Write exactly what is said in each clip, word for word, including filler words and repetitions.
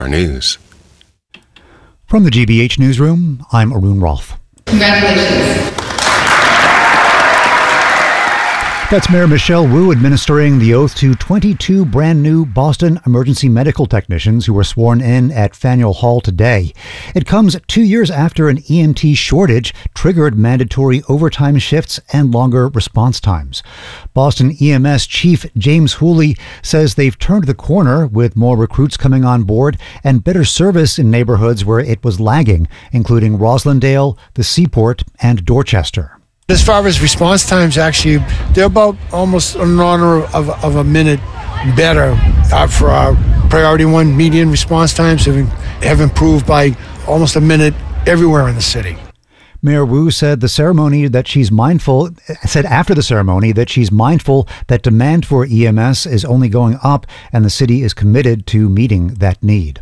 News. From the G B H Newsroom, I'm Arun Rolfe. Congratulations. That's Mayor Michelle Wu administering the oath to twenty-two brand new Boston emergency medical technicians who were sworn in at Faneuil Hall today. It comes two years after an E M T shortage triggered mandatory overtime shifts and longer response times. Boston E M S Chief James Hooley says they've turned the corner with more recruits coming on board and better service in neighborhoods where it was lagging, including Roslindale, the Seaport, and Dorchester. As far as response times, actually, they're about almost an honor of, of a minute better uh, for our priority one median response times have, have improved by almost a minute everywhere in the city. Mayor Wu said the ceremony that she's mindful, said after the ceremony that she's mindful that demand for E M S is only going up and the city is committed to meeting that need.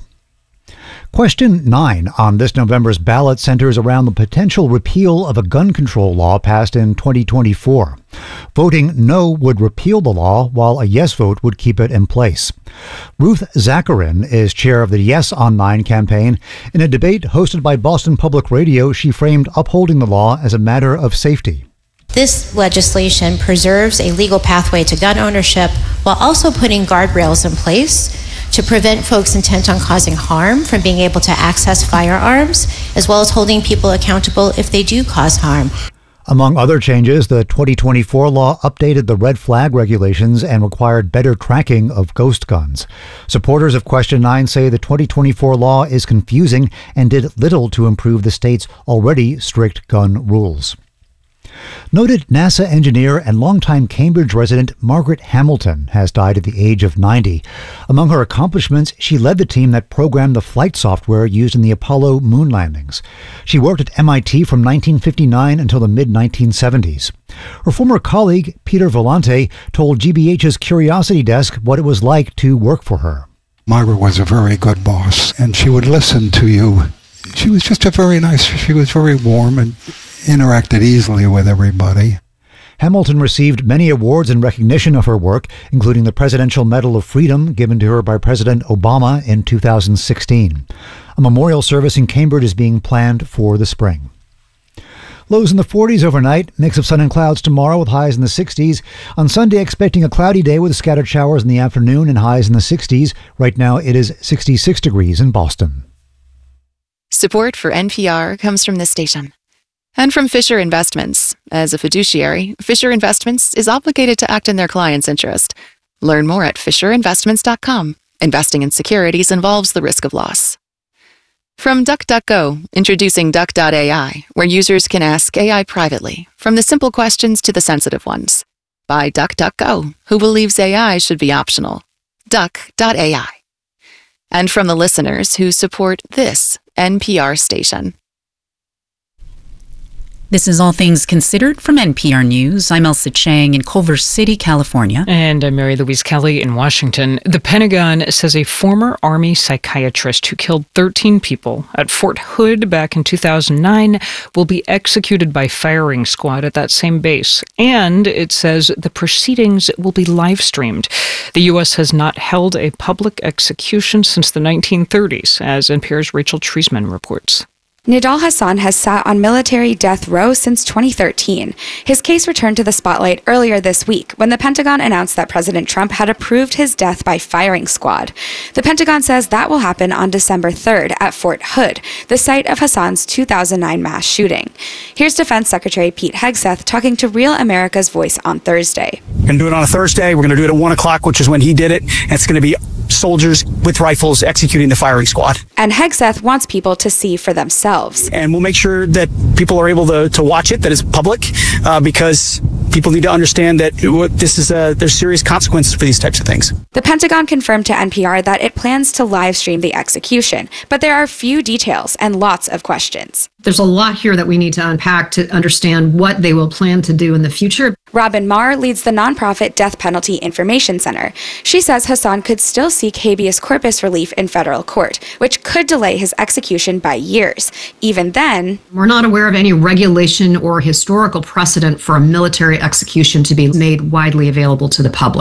Question nine on this November's ballot centers around the potential repeal of a gun control law passed in twenty twenty-four. Voting no would repeal the law, while a yes vote would keep it in place. Ruth Zacharin is chair of the Yes on Nine campaign. In a debate hosted by Boston Public Radio, she framed upholding the law as a matter of safety. This legislation preserves a legal pathway to gun ownership while also putting guardrails in place to prevent folks intent on causing harm from being able to access firearms, as well as holding people accountable if they do cause harm. Among other changes, the twenty twenty-four law updated the red flag regulations and required better tracking of ghost guns. Supporters of Question nine say the twenty twenty-four law is confusing and did little to improve the state's already strict gun rules. Noted NASA engineer and longtime Cambridge resident Margaret Hamilton has died at the age of ninety. Among her accomplishments, she led the team that programmed the flight software used in the Apollo moon landings. She worked at M I T from nineteen fifty-nine until the mid nineteen seventies. Her former colleague, Peter Volante, told G B H's Curiosity Desk what it was like to work for her. Margaret was a very good boss, and she would listen to you. She was just a very nice, she was very warm and interacted easily with everybody. Hamilton received many awards in recognition of her work, including the Presidential Medal of Freedom given to her by President Obama in two thousand sixteen. A memorial service in Cambridge is being planned for the spring. Lows in the forties overnight, mix of sun and clouds tomorrow with highs in the sixties. On Sunday, expecting a cloudy day with scattered showers in the afternoon and highs in the sixties. Right now, it is sixty-six degrees in Boston. Support for N P R comes from this station. And from Fisher Investments. As a fiduciary, Fisher Investments is obligated to act in their client's interest. Learn more at fisher investments dot com. Investing in securities involves the risk of loss. From DuckDuckGo, introducing Duck dot A I, where users can ask A I privately, from the simple questions to the sensitive ones. By DuckDuckGo, who believes A I should be optional. Duck dot A I. And from the listeners who support this N P R station. This is All Things Considered from N P R News. I'm Elsa Chang in Culver City, California. And I'm Mary Louise Kelly in Washington. The Pentagon says a former Army psychiatrist who killed thirteen people at Fort Hood back in two thousand nine will be executed by firing squad at that same base. And it says the proceedings will be live streamed. The U S has not held a public execution since the nineteen thirties, as N P R's Rachel Treisman reports. Nidal Hasan has sat on military death row since twenty thirteen. His case returned to the spotlight earlier this week when the Pentagon announced that President Trump had approved his death by firing squad. The Pentagon says that will happen on December third at Fort Hood, the site of Hasan's two thousand nine mass shooting. Here's Defense Secretary Pete Hegseth talking to Real America's Voice on Thursday. We're going to do it on a Thursday. We're going to do it at one o'clock, which is when he did it. And it's going to be soldiers with rifles executing the firing squad. And Hegseth wants people to see for themselves. And we'll make sure that people are able to, to watch it, that it's public, uh, because people need to understand that this is a, there's serious consequences for these types of things. The Pentagon confirmed to N P R that it plans to live stream the execution, but there are few details and lots of questions. There's a lot here that we need to unpack to understand what they will plan to do in the future. Robin Marr leads the nonprofit Death Penalty Information Center. She says Hasan could still seek habeas corpus relief in federal court, which could delay his execution by years. Even then, we're not aware of any regulation or historical precedent for a military execution to be made widely available to the public.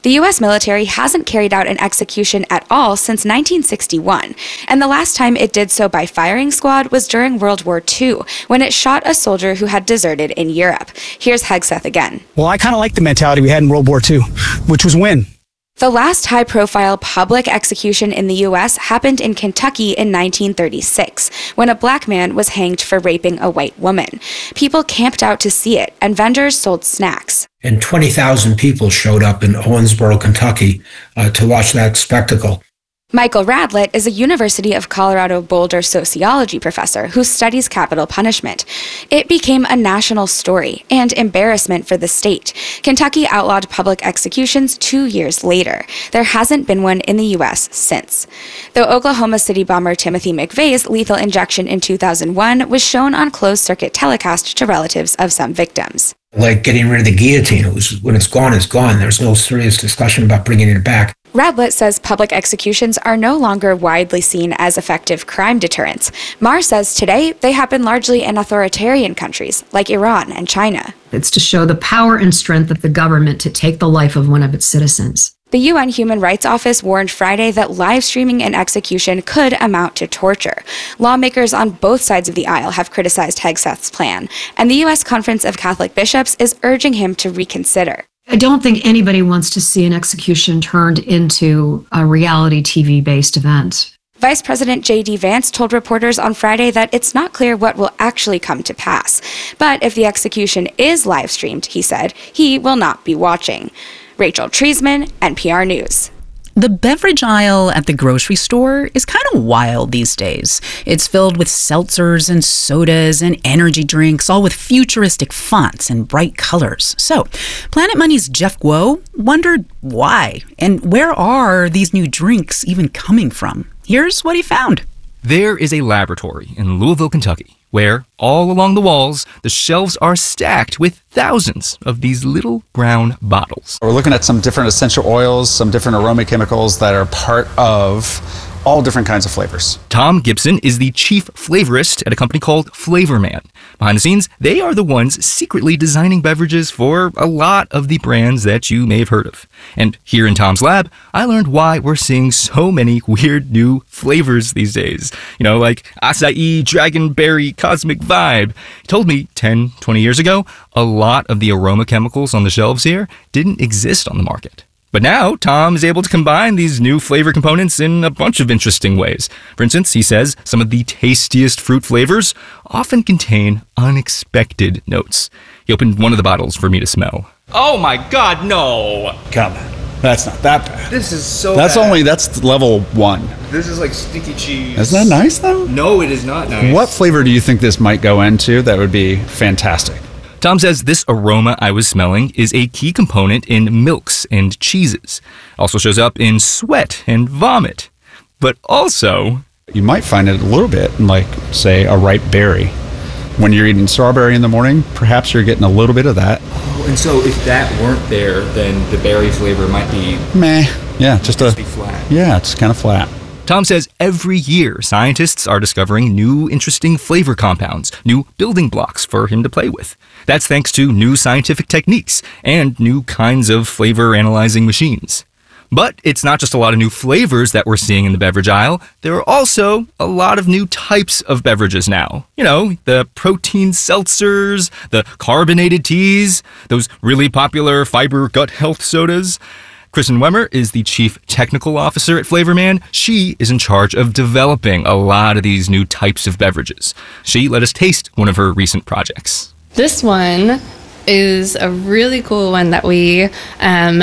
The U S military hasn't carried out an execution at all since nineteen sixty-one, and the last time it did so by firing squad was during World War Two, when it shot a soldier who had deserted in Europe. Here's Hegseth again. Well, I kind of like the mentality we had in World War Two, which was win. The last high-profile public execution in the U S happened in Kentucky in nineteen thirty-six, when a black man was hanged for raping a white woman. People camped out to see it, and vendors sold snacks. And twenty thousand people showed up in Owensboro, Kentucky, uh, to watch that spectacle. Michael Radlett is a University of Colorado Boulder sociology professor who studies capital punishment. It became a national story and embarrassment for the state. Kentucky outlawed public executions two years later. There hasn't been one in the U S since. Though Oklahoma City bomber Timothy McVeigh's lethal injection in two thousand one was shown on closed-circuit telecast to relatives of some victims. Like getting rid of the guillotine. It was, when it's gone, it's gone. There's no serious discussion about bringing it back. Radlett says public executions are no longer widely seen as effective crime deterrents. Marr says today they happen largely in authoritarian countries like Iran and China. It's to show the power and strength of the government to take the life of one of its citizens. The U N Human Rights Office warned Friday that live streaming an execution could amount to torture. Lawmakers on both sides of the aisle have criticized Hegseth's plan, and the U S Conference of Catholic Bishops is urging him to reconsider. I don't think anybody wants to see an execution turned into a reality T V-based event. Vice President J D Vance told reporters on Friday that it's not clear what will actually come to pass. But if the execution is live-streamed, he said, he will not be watching. Rachel Treisman, N P R News. The beverage aisle at the grocery store is kind of wild these days. It's filled with seltzers and sodas and energy drinks, all with futuristic fonts and bright colors. So, Planet Money's Jeff Guo wondered why, and where are these new drinks even coming from? Here's what he found. There is a laboratory in Louisville, Kentucky, where, all along the walls, the shelves are stacked with thousands of these little brown bottles. We're looking at some different essential oils, some different aroma chemicals that are part of all different kinds of flavors. Tom Gibson is the chief flavorist at a company called Flavor Man. Behind the scenes, they are the ones secretly designing beverages for a lot of the brands that you may have heard of. And here in Tom's lab, I learned why we're seeing so many weird new flavors these days. You know, like acai, dragonberry, cosmic vibe. He told me ten, twenty years ago, a lot of the aroma chemicals on the shelves here didn't exist on the market. But now, Tom is able to combine these new flavor components in a bunch of interesting ways. For instance, he says some of the tastiest fruit flavors often contain unexpected notes. He opened one of the bottles for me to smell. Oh my God, no! Come on. That's not that bad. This is so That's bad. only, that's level one. This is like sticky cheese. Isn't that nice, though? No, it is not nice. What flavor do you think this might go into that would be fantastic? Tom says this aroma I was smelling is a key component in milks and cheeses. Also shows up in sweat and vomit. But also, you might find it a little bit in, like, say, a ripe berry. When you're eating strawberry in the morning, perhaps you're getting a little bit of that. Oh, and so if that weren't there, then the berry flavor might be... Meh. Yeah, just, just a... be flat. Yeah, it's kind of flat. Tom says every year, scientists are discovering new interesting flavor compounds, new building blocks for him to play with. That's thanks to new scientific techniques and new kinds of flavor analyzing machines. But it's not just a lot of new flavors that we're seeing in the beverage aisle. There are also a lot of new types of beverages now. You know, the protein seltzers, the carbonated teas, those really popular fiber gut health sodas. Kristen Wemmer is the chief technical officer at Flavor Man. She is in charge of developing a lot of these new types of beverages. She let us taste one of her recent projects. This one is a really cool one that we um,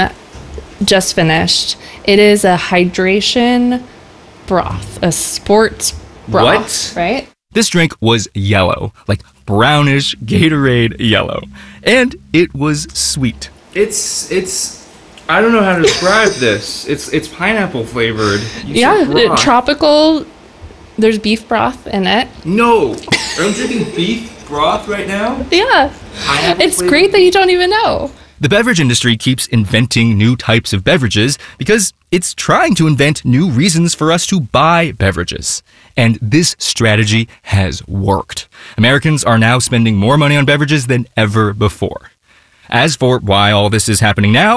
just finished. It is a hydration broth, a sports broth, What? right? This drink was yellow, like brownish Gatorade yellow, and it was sweet. It's, it's... I don't know how to describe this. It's it's pineapple flavored. You Yeah, it, tropical. There's beef broth in it. No, I'm drinking beef broth right now. Yeah, it's flavored. great that you don't even know. The beverage industry keeps inventing new types of beverages because it's trying to invent new reasons for us to buy beverages. And this strategy has worked. Americans are now spending more money on beverages than ever before. As for why all this is happening now,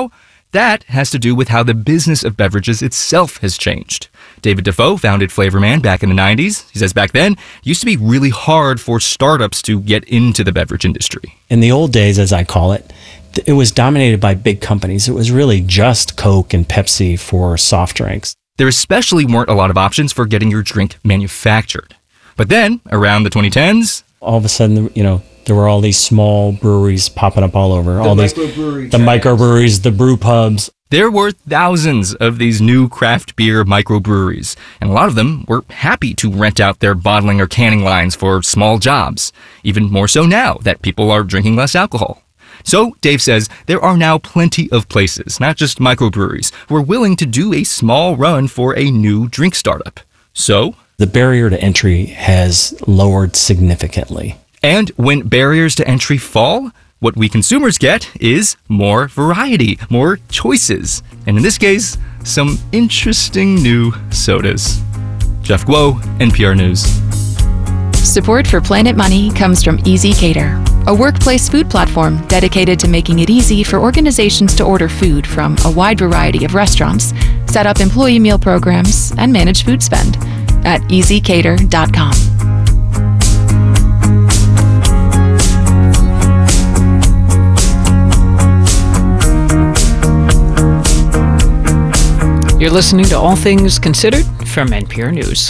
That has to do with how the business of beverages itself has changed. David Defoe founded Flavorman back in the nineties. He says back then, it used to be really hard for startups to get into the beverage industry. In the old days, as I call it, it was dominated by big companies. It was really just Coke and Pepsi for soft drinks. There especially weren't a lot of options for getting your drink manufactured. But then, around the twenty tens... all of a sudden, you know, there were all these small breweries popping up all over. The all these, microbrewery the microbreweries, the brew pubs. There were thousands of these new craft beer microbreweries, and a lot of them were happy to rent out their bottling or canning lines for small jobs, even more so now that people are drinking less alcohol. So, Dave says, there are now plenty of places, not just microbreweries, who are willing to do a small run for a new drink startup. So, the barrier to entry has lowered significantly. And when barriers to entry fall, what we consumers get is more variety, more choices, and in this case, some interesting new sodas. Jeff Guo, N P R News. Support for Planet Money comes from Easy Cater, a workplace food platform dedicated to making it easy for organizations to order food from a wide variety of restaurants, set up employee meal programs, and manage food spend at easy cater dot com. You're listening to All Things Considered from N P R News.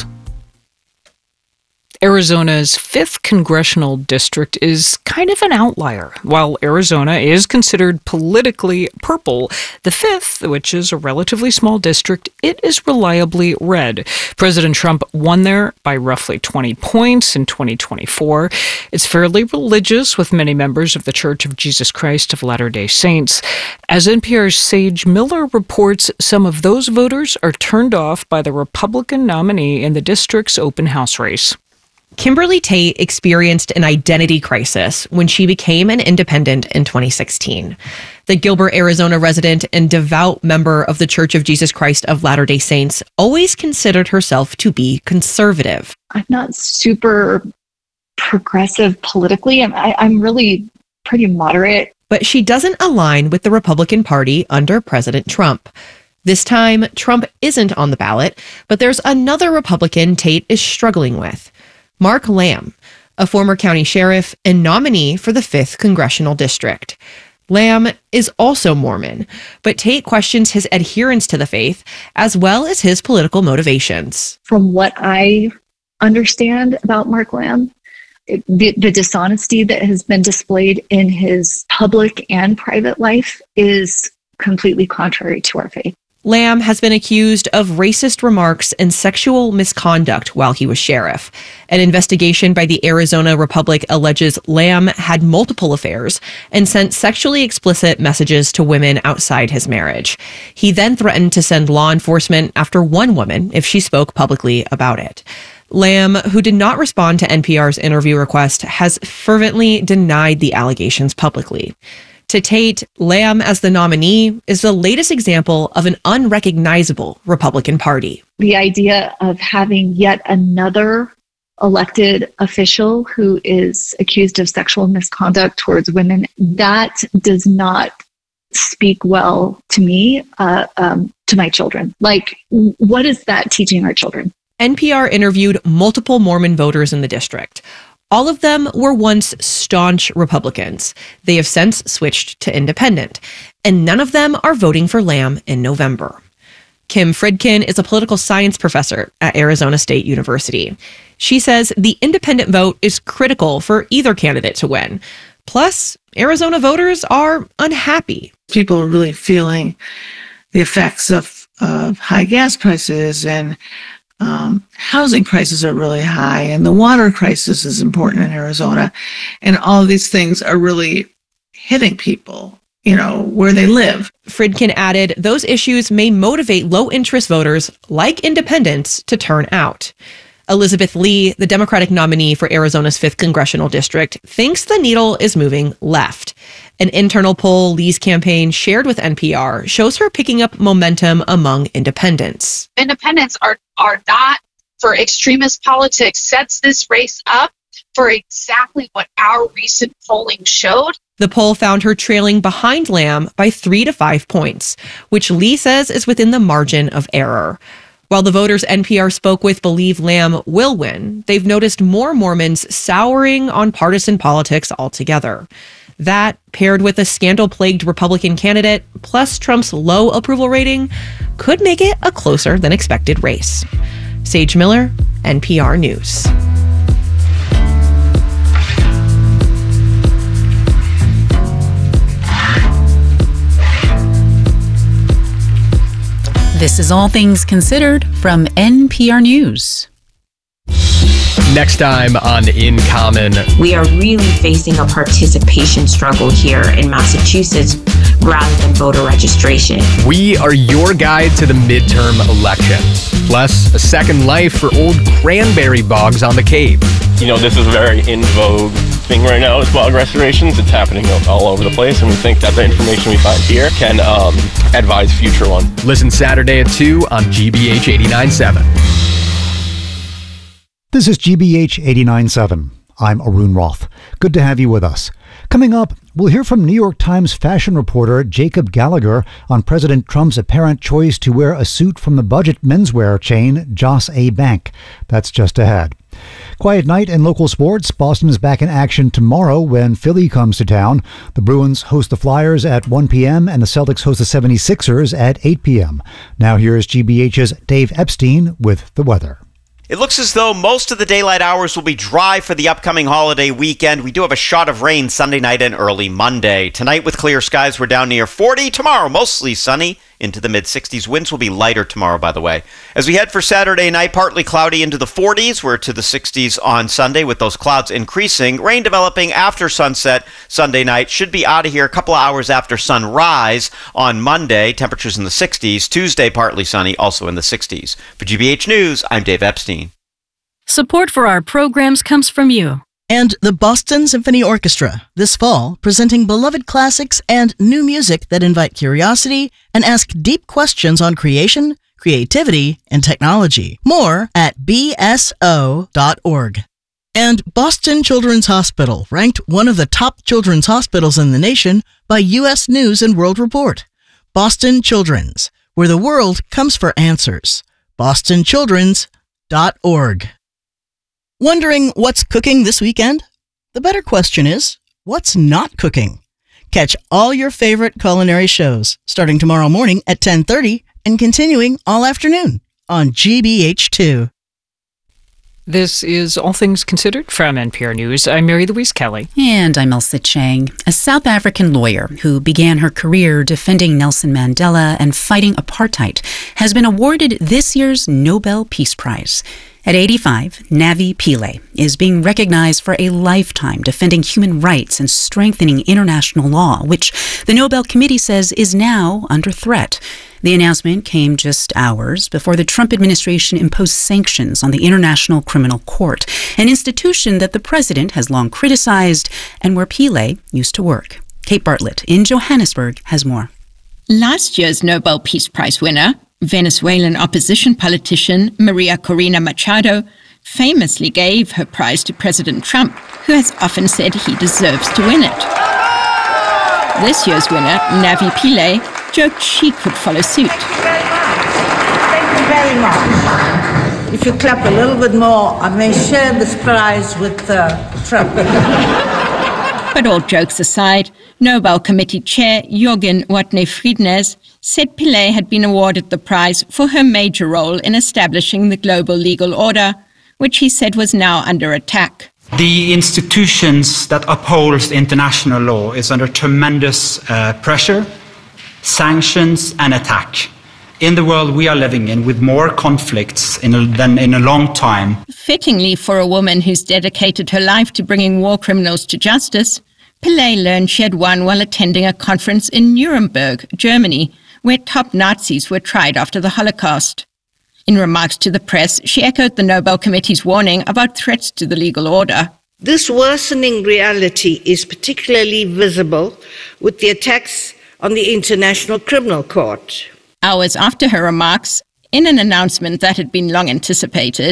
Arizona's fifth congressional district is kind of an outlier. While Arizona is considered politically purple, the fifth, which is a relatively small district, it is reliably red. President Trump won there by roughly twenty points in twenty twenty-four. It's fairly religious, with many members of the Church of Jesus Christ of Latter-day Saints. As N P R's Sage Miller reports, some of those voters are turned off by the Republican nominee in the district's open house race. Kimberly Tate experienced an identity crisis when she became an independent in twenty sixteen. The Gilbert, Arizona resident and devout member of the Church of Jesus Christ of Latter-day Saints always considered herself to be conservative. I'm not super progressive politically. I'm, I, I'm really pretty moderate. But she doesn't align with the Republican Party under President Trump. This time, Trump isn't on the ballot, but there's another Republican Tate is struggling with. Mark Lamb, a former county sheriff and nominee for the fifth Congressional District. Lamb is also Mormon, but Tate questions his adherence to the faith as well as his political motivations. From what I understand about Mark Lamb, it, the, the dishonesty that has been displayed in his public and private life is completely contrary to our faith. Lamb has been accused of racist remarks and sexual misconduct while he was sheriff. An investigation by the Arizona Republic alleges Lamb had multiple affairs and sent sexually explicit messages to women outside his marriage. He then threatened to send law enforcement after one woman if she spoke publicly about it. Lamb, who did not respond to N P R's interview request, has fervently denied the allegations publicly. To Tate, Lamb as the nominee is the latest example of an unrecognizable Republican Party. The idea of having yet another elected official who is accused of sexual misconduct towards women, that does not speak well to me, uh, um, to my children. Like, what is that teaching our children? N P R interviewed multiple Mormon voters in the district. All of them were once staunch Republicans. They have since switched to independent, and none of them are voting for Lamb in November. Kim Fridkin is a political science professor at Arizona State University. She says the independent vote is critical for either candidate to win. Plus, Arizona voters are unhappy. People are really feeling the effects of, of high gas prices, and Um, housing prices are really high, and the water crisis is important in Arizona. And all of these things are really hitting people, you know, where they live. Fridkin added, those issues may motivate low-interest voters like independents to turn out. Elizabeth Lee, the Democratic nominee for Arizona's fifth Congressional District, thinks the needle is moving left. An internal poll Lee's campaign shared with N P R shows her picking up momentum among independents. Independents are, are not for extremist politics, sets this race up for exactly what our recent polling showed. The poll found her trailing behind Lamb by three to five points, which Lee says is within the margin of error. While the voters N P R spoke with believe Lamb will win, they've noticed more Mormons souring on partisan politics altogether. That, paired with a scandal-plagued Republican candidate, plus Trump's low approval rating, could make it a closer than expected race. Sage Miller, N P R News. This is All Things Considered from N P R News. Next time on In Common. We are really facing a participation struggle here in Massachusetts rather than voter registration. We are your guide to the midterm elections. Plus, a second life for old cranberry bogs on the Cape. You know, this is a very in vogue thing right now is bog restorations. It's happening all over the place, and we think that the information we find here can um, advise future ones. Listen Saturday at two on G B H eighty-nine point seven. This is G B H eighty-nine point seven. I'm Arun Roth. Good to have you with us. Coming up, we'll hear from New York Times fashion reporter Jacob Gallagher on President Trump's apparent choice to wear a suit from the budget menswear chain Joss A. Bank. That's just ahead. Quiet night in local sports. Boston is back in action tomorrow when Philly comes to town. The Bruins host the Flyers at one p.m. and the Celtics host the seventy-sixers at eight p.m. Now here's G B H's Dave Epstein with the weather. It looks as though most of the daylight hours will be dry for the upcoming holiday weekend. We do have a shot of rain Sunday night and early Monday. Tonight with clear skies, we're down near forty. Tomorrow, mostly sunny into the mid-sixties. Winds will be lighter tomorrow, by the way. As we head for Saturday night, partly cloudy into the forties. We're to the sixties on Sunday with those clouds increasing. Rain developing after sunset Sunday night. Should be out of here a couple of hours after sunrise on Monday. Temperatures in the sixties. Tuesday, partly sunny, also in the sixties. For G B H News, I'm Dave Epstein. Support for our programs comes from you. And the Boston Symphony Orchestra, this fall, presenting beloved classics and new music that invite curiosity and ask deep questions on creation, creativity, and technology. More at b s o dot org. And Boston Children's Hospital, ranked one of the top children's hospitals in the nation by U S News and World Report. Boston Children's, where the world comes for answers. boston children's dot org. Wondering what's cooking this weekend? The better question is, what's not cooking? Catch all your favorite culinary shows starting tomorrow morning at ten thirty and continuing all afternoon on G B H two. This is All Things Considered from N P R News. I'm Mary Louise Kelly. And I'm Elsa Chang. A South African lawyer who began her career defending Nelson Mandela and fighting apartheid has been awarded this year's Nobel Peace Prize. At eighty-five, Navi Pillay is being recognized for a lifetime defending human rights and strengthening international law, which the Nobel Committee says is now under threat. The announcement came just hours before the Trump administration imposed sanctions on the International Criminal Court, an institution that the president has long criticized and where Pillay used to work. Kate Bartlett in Johannesburg has more. Last year's Nobel Peace Prize winner, Venezuelan opposition politician Maria Corina Machado, famously gave her prize to President Trump, who has often said he deserves to win it. This year's winner, Navi Pillay, joked she could follow suit. Thank you very much. If you clap a little bit more, I may share this prize with uh, Trump. But all jokes aside, Nobel Committee Chair Jürgen Watney-Friednes said Pillay had been awarded the prize for her major role in establishing the global legal order, which he said was now under attack. The institutions that uphold international law is under tremendous uh, pressure, sanctions and attack. In the world we are living in, with more conflicts in a, than in a long time. Fittingly for a woman who's dedicated her life to bringing war criminals to justice, Pillay learned she had won while attending a conference in Nuremberg, Germany, where top Nazis were tried after the Holocaust. In remarks to the press, she echoed the Nobel Committee's warning about threats to the legal order. This worsening reality is particularly visible with the attacks on the International Criminal Court. Hours after her remarks, in an announcement that had been long anticipated,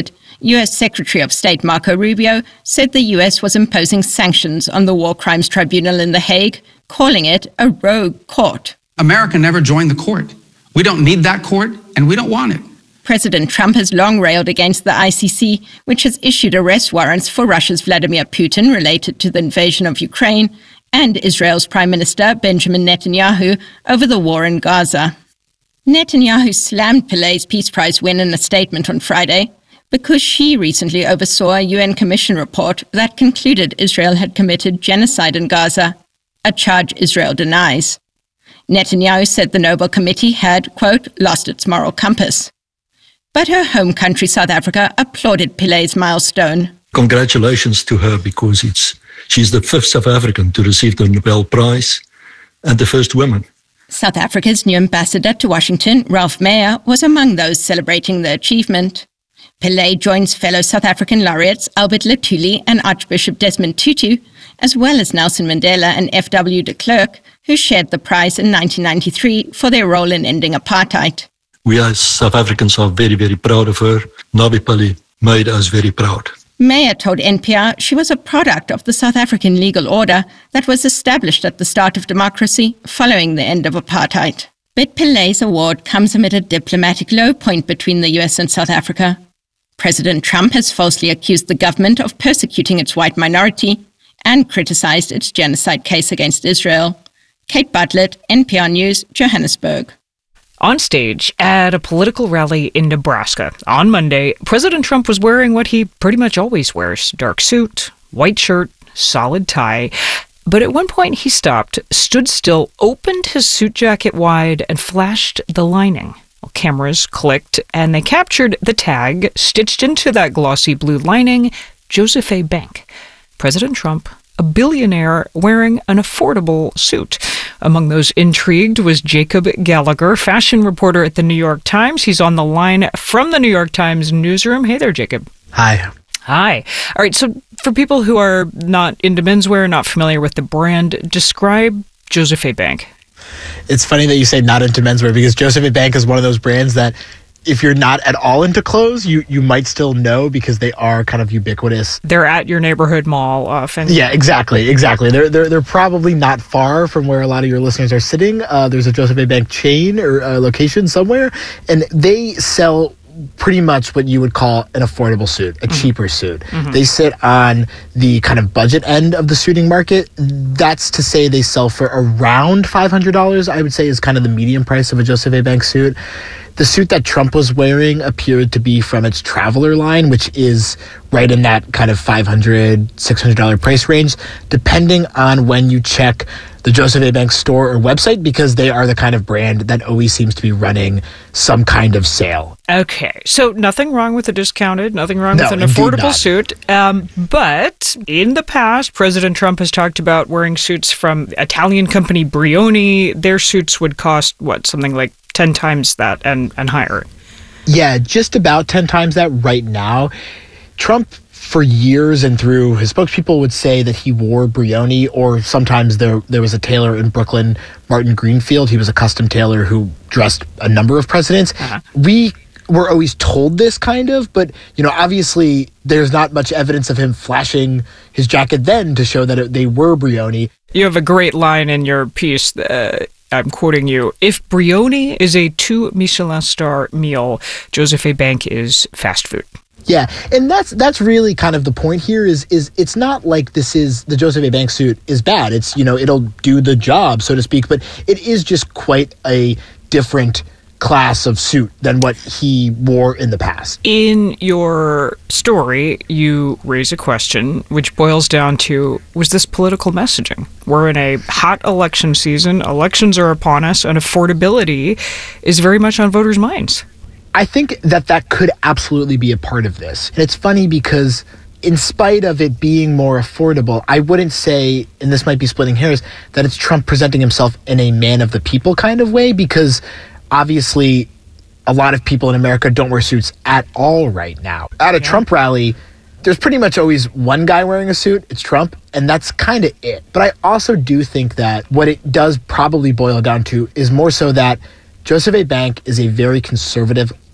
U S Secretary of State Marco Rubio said the U S was imposing sanctions on the War Crimes Tribunal in The Hague, calling it a rogue court. America never joined the court. We don't need that court, and we don't want it. President Trump has long railed against the I C C, which has issued arrest warrants for Russia's Vladimir Putin related to the invasion of Ukraine, and Israel's Prime Minister Benjamin Netanyahu over the war in Gaza. Netanyahu slammed Pilay's Peace Prize win in a statement on Friday because she recently oversaw a U N Commission report that concluded Israel had committed genocide in Gaza, a charge Israel denies. Netanyahu said the Nobel Committee had, quote, lost its moral compass. But her home country, South Africa, applauded Pilay's milestone. Congratulations to her, because it's she's the fifth South African to receive the Nobel Prize and the first woman. South Africa's new ambassador to Washington, Ralph Meyer, was among those celebrating the achievement. Pillay joins fellow South African laureates Albert Luthuli and Archbishop Desmond Tutu, as well as Nelson Mandela and F W de Klerk, who shared the prize in nineteen ninety-three for their role in ending apartheid. We as South Africans are very, very proud of her. Nabi Pillay made us very proud. Meyer told N P R she was a product of the South African legal order that was established at the start of democracy following the end of apartheid. But Pillay's award comes amid a diplomatic low point between the U S and South Africa. President Trump has falsely accused the government of persecuting its white minority and criticized its genocide case against Israel. Kate Bartlett, N P R News, Johannesburg. On stage at a political rally in Nebraska on Monday, President Trump was wearing what he pretty much always wears: dark suit, white shirt, solid tie. But at one point he stopped, stood still, opened his suit jacket wide, and flashed the lining. Well, cameras clicked, and they captured the tag stitched into that glossy blue lining, Joseph A. Bank. President Trump, a billionaire wearing an affordable suit. Among those intrigued was Jacob Gallagher, fashion reporter at the New York Times. He's on the line from the New York Times newsroom. Hey there, Jacob. Hi. Hi. All right, so for people who are not into menswear, not familiar with the brand, describe Joseph A. Bank. It's funny that you say not into menswear, because Joseph A. Bank is one of those brands that if you're not at all into clothes, you, you might still know, because they are kind of ubiquitous. They're at your neighborhood mall often. Yeah, exactly, exactly. They're they're they're probably not far from where a lot of your listeners are sitting. Uh, there's a Joseph A. Bank chain or uh, location somewhere, and they sell pretty much what you would call an affordable suit, a mm-hmm. cheaper suit. Mm-hmm. They sit on the kind of budget end of the suiting market. That's to say they sell for around five hundred dollars, I would say, is kind of the median price of a Joseph A. Bank suit. The suit that Trump was wearing appeared to be from its Traveler line, which is right in that kind of five hundred dollars, six hundred dollars price range, depending on when you check the Joseph A. Bank store or website, because they are the kind of brand that always seems to be running some kind of sale. Okay, so nothing wrong with a discounted, nothing wrong No, with an indeed affordable not. suit. Um, but in the past, President Trump has talked about wearing suits from Italian company Brioni. Their suits would cost, what, something like ten times that and, and higher. Yeah, just about ten times that right now. Trump, for years and through his spokespeople, would say that he wore Brioni, or sometimes there there was a tailor in Brooklyn, Martin Greenfield. He was a custom tailor who dressed a number of presidents. Uh-huh. We were always told this kind of, but, you know, obviously there's not much evidence of him flashing his jacket then to show that it, they were Brioni. You have a great line in your piece. Uh, I'm quoting you. If Brioni is a two Michelin star meal, Joseph A. Bank is fast food. Yeah, and that's that's really kind of the point here is is it's not like this is the Joseph A. Bank suit is bad. It's, you know, it'll do the job, so to speak, but it is just quite a different class of suit than what he wore in the past. In your story, you raise a question which boils down to, was this political messaging? We're in a hot election season, elections are upon us, and affordability is very much on voters' minds. I think that that could absolutely be a part of this. And it's funny because in spite of it being more affordable, I wouldn't say, and this might be splitting hairs, that it's Trump presenting himself in a man of the people kind of way, because obviously a lot of people in America don't wear suits at all right now. At a yeah. Trump rally, there's pretty much always one guy wearing a suit. It's Trump, and that's kind of it. But I also do think that what it does probably boil down to is more so that Joseph A. Bank is a very conservative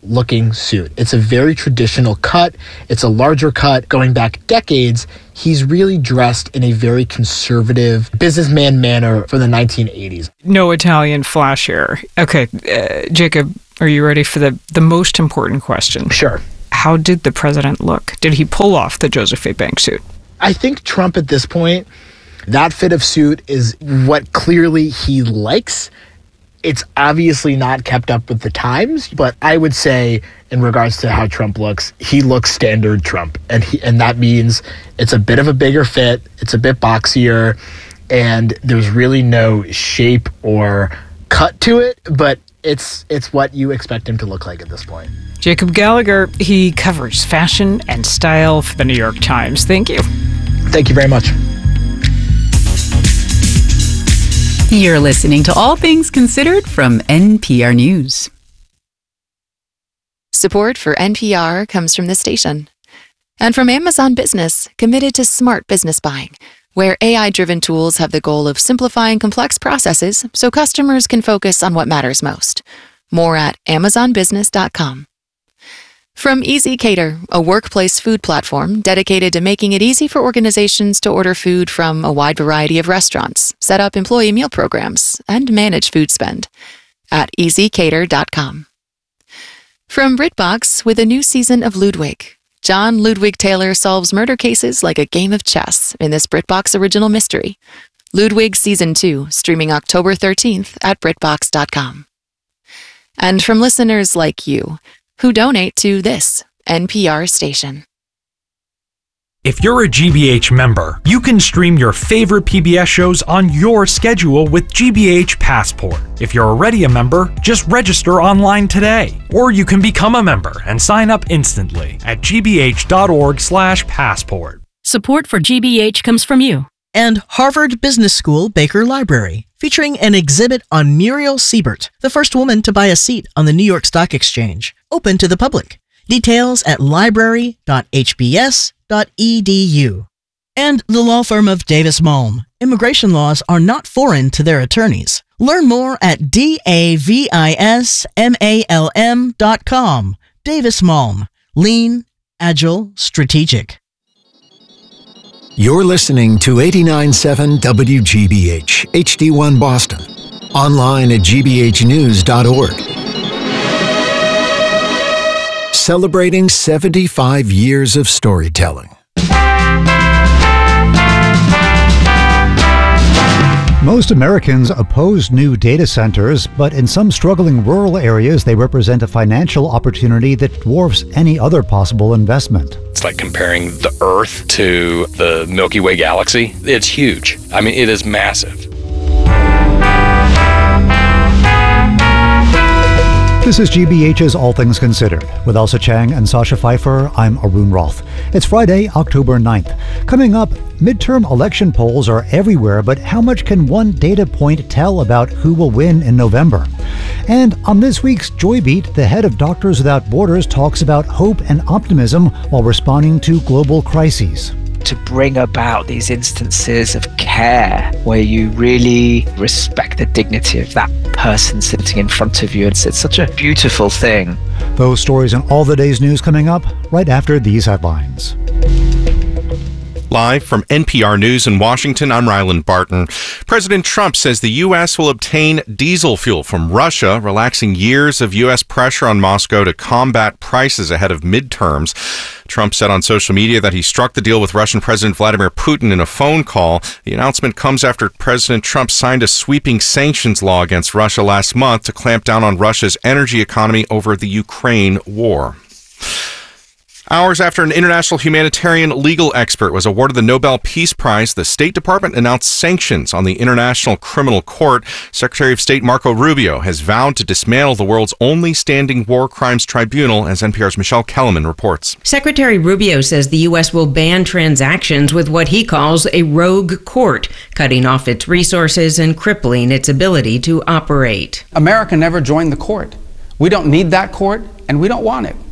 looking suit. It's a very traditional cut. It's a larger cut going back decades. He's really dressed in a very conservative businessman manner from the nineteen eighties. No Italian flash here. Okay, uh, Jacob, are you ready for the, the most important question? Sure. How did the president look? Did he pull off the Joseph A. Banks suit? I think Trump at this point, that fit of suit is what clearly he likes. It's obviously not kept up with the times, but I would say in regards to how Trump looks, he looks standard Trump. And he, and that means it's a bit of a bigger fit, it's a bit boxier, and there's really no shape or cut to it, but it's it's what you expect him to look like at this point. Jacob Gallagher, he covers fashion and style for the New York Times. Thank you. Thank you very much. You're listening to All Things Considered from N P R News. Support for N P R comes from this station. And from Amazon Business, committed to smart business buying, where A I-driven tools have the goal of simplifying complex processes so customers can focus on what matters most. More at amazon business dot com. From Easy Cater, a workplace food platform dedicated to making it easy for organizations to order food from a wide variety of restaurants, set up employee meal programs, and manage food spend at easy cater dot com. From BritBox, with a new season of Ludwig, John Ludwig Taylor solves murder cases like a game of chess in this BritBox original mystery. Ludwig Season two, streaming October thirteenth at britbox dot com. And from listeners like you, who donate to this N P R station. If you're a G B H member, you can stream your favorite P B S shows on your schedule with G B H Passport. If you're already a member, just register online today. Or you can become a member and sign up instantly at g b h dot org slash passport. Support for G B H comes from you. And Harvard Business School Baker Library, featuring an exhibit on Muriel Siebert, the first woman to buy a seat on the New York Stock Exchange, open to the public. Details at library dot h b s dot e d u. And the law firm of Davis Malm. Immigration laws are not foreign to their attorneys. Learn more at davis malm dot com. Davis Malm. Lean, agile, strategic. You're listening to eighty-nine point seven W G B H, H D one Boston. Online at g b h news dot org. Celebrating seventy-five years of storytelling. Most Americans oppose new data centers, but in some struggling rural areas, they represent a financial opportunity that dwarfs any other possible investment. It's like comparing the Earth to the Milky Way galaxy. It's huge. I mean, it is massive. This is G B H's All Things Considered. With Elsa Chang and Sasha Pfeiffer, I'm Arun Roth. It's Friday, October ninth. Coming up, midterm election polls are everywhere, but how much can one data point tell about who will win in November? And on this week's Joy Beat, the head of Doctors Without Borders talks about hope and optimism while responding to global crises. To bring about these instances of care where you really respect the dignity of that person sitting in front of you. It's, it's such a beautiful thing. Those stories and all the day's news coming up right after these headlines. Live from N P R News in Washington, I'm Ryland Barton. President Trump says the U S will obtain diesel fuel from Russia, relaxing years of U S pressure on Moscow to combat prices ahead of midterms. Trump said on social media that he struck the deal with Russian President Vladimir Putin in a phone call. The announcement comes after President Trump signed a sweeping sanctions law against Russia last month to clamp down on Russia's energy economy over the Ukraine war. Hours after an international humanitarian legal expert was awarded the Nobel Peace Prize, the State Department announced sanctions on the International Criminal Court. Secretary of State Marco Rubio has vowed to dismantle the world's only standing war crimes tribunal, as N P R's Michelle Kellerman reports. Secretary Rubio says the U S will ban transactions with what he calls a rogue court, cutting off its resources and crippling its ability to operate. America never joined the court. We don't need that court, and we don't want it.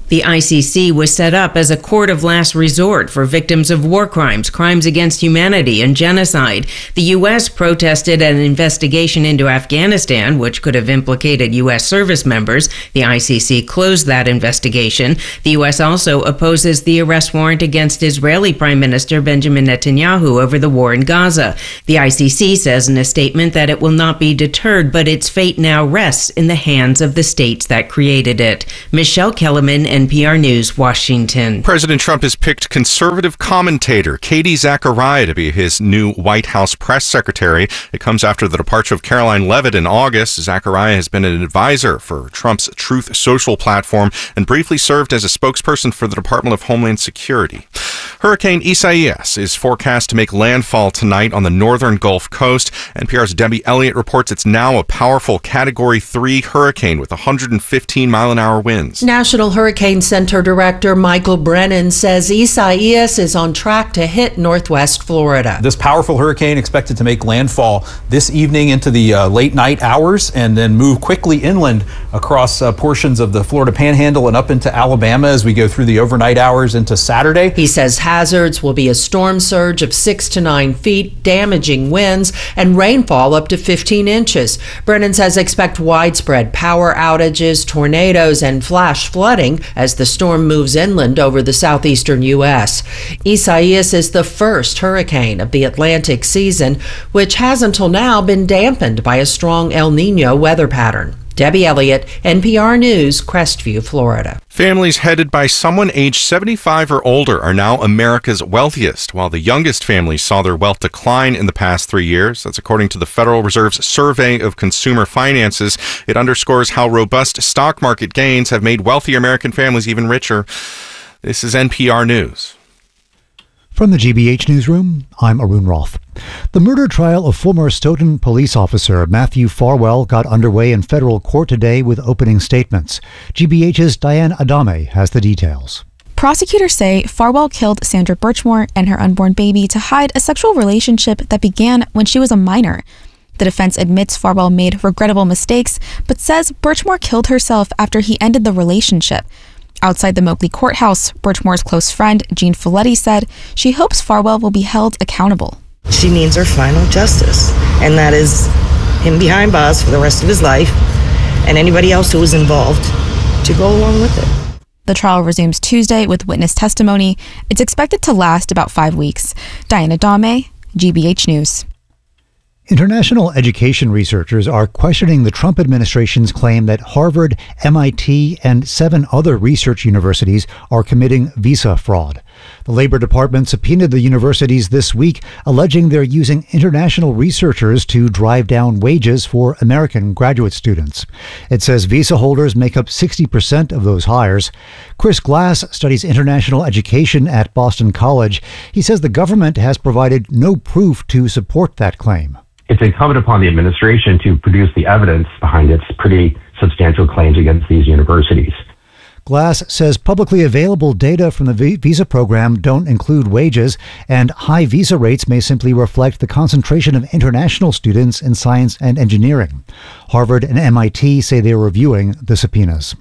The I C C was set up as a court of last resort for victims of war crimes, crimes against humanity, and genocide. The U S protested an investigation into Afghanistan, which could have implicated U S service members. The I C C closed that investigation. The U S also opposes the arrest warrant against Israeli Prime Minister Benjamin Netanyahu over the war in Gaza. The I C C says in a statement that it will not be deterred, but its fate now rests in the hands of the states that created it. Michelle Kellerman, N P R News, Washington. President Trump has picked conservative commentator Katie Zachariah to be his new White House press secretary. It comes after the departure of Caroline Leavitt in August. Zachariah has been an advisor for Trump's Truth Social platform and briefly served as a spokesperson for the Department of Homeland Security. Hurricane Isaias is forecast to make landfall tonight on the northern Gulf Coast. N P R's Debbie Elliott reports it's now a powerful Category three hurricane with one hundred fifteen mile an hour winds. National Hurricane Center Director Michael Brennan says Isaias is on track to hit northwest Florida. This powerful hurricane expected to make landfall this evening into the uh, late night hours and then move quickly inland across uh, portions of the Florida Panhandle and up into Alabama as we go through the overnight hours into Saturday. He says hazards will be a storm surge of six to nine feet, damaging winds, and rainfall up to fifteen inches. Brennan says expect widespread power outages, tornadoes, and flash flooding as the storm moves inland over the southeastern U S. Isaias is the first hurricane of the Atlantic season, which has until now been dampened by a strong El Nino weather pattern. Debbie Elliott, N P R News, Crestview, Florida. Families headed by someone aged seventy-five or older are now America's wealthiest, while the youngest families saw their wealth decline in the past three years. That's according to the Federal Reserve's Survey of Consumer Finances. It underscores how robust stock market gains have made wealthy American families even richer. This is N P R News. From the G B H Newsroom, I'm Arun Roth. The murder trial of former Stoughton police officer Matthew Farwell got underway in federal court today with opening statements. G B H's Diane Adame has the details. Prosecutors say Farwell killed Sandra Birchmore and her unborn baby to hide a sexual relationship that began when she was a minor. The defense admits Farwell made regrettable mistakes, but says Birchmore killed herself after he ended the relationship. Outside the Moakley courthouse, Birchmore's close friend, Jean Folletti, said she hopes Farwell will be held accountable. She needs her final justice, and that is him behind bars for the rest of his life, and anybody else who was involved to go along with it. The trial resumes Tuesday with witness testimony. It's expected to last about five weeks. Diana Dame, G B H News. International education researchers are questioning the Trump administration's claim that Harvard, M I T, and seven other research universities are committing visa fraud. The Labor Department subpoenaed the universities this week, alleging they're using international researchers to drive down wages for American graduate students. It says visa holders make up sixty percent of those hires. Chris Glass studies international education at Boston College. He says the government has provided no proof to support that claim. It's incumbent upon the administration to produce the evidence behind its pretty substantial claims against these universities. Glass says publicly available data from the visa program don't include wages, and high visa rates may simply reflect the concentration of international students in science and engineering. Harvard and M I T say they are reviewing the subpoenas.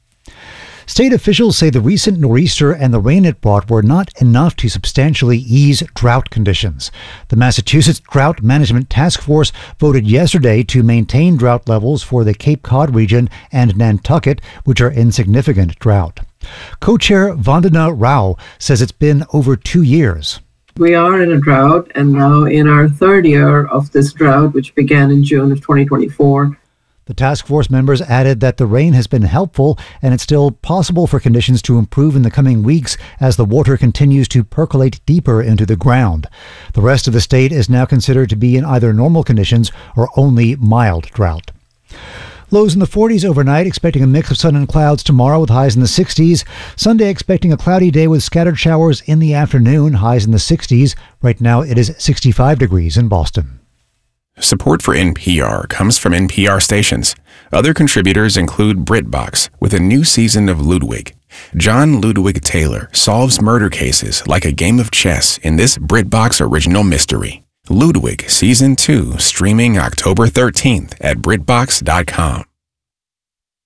State officials say the recent nor'easter and the rain it brought were not enough to substantially ease drought conditions. The Massachusetts Drought Management Task Force voted yesterday to maintain drought levels for the Cape Cod region and Nantucket, which are in significant drought. Co-chair Vandana Rao says it's been over two years. We are in a drought and now in our third year of this drought, which began in June of twenty twenty-four. The task force members added that the rain has been helpful and it's still possible for conditions to improve in the coming weeks as the water continues to percolate deeper into the ground. The rest of the state is now considered to be in either normal conditions or only mild drought. Lows in the forties overnight, expecting a mix of sun and clouds tomorrow with highs in the sixties. Sunday expecting a cloudy day with scattered showers in the afternoon, highs in the sixties. Right now it is sixty-five degrees in Boston. Support for N P R comes from N P R stations. Other contributors include BritBox with a new season of Ludwig. John Ludwig Taylor solves murder cases like a game of chess in this BritBox original mystery. Ludwig Season two streaming October thirteenth at Brit Box dot com.